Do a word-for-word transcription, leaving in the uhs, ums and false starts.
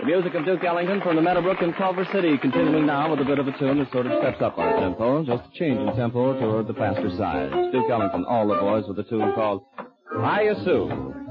music of Duke Ellington from the Meadowbrook in Culver City, continuing now with a bit of a tune that sort of steps up our tempo, just a change in tempo toward the faster side. Duke Ellington, All the Boys, with a tune called I Assume.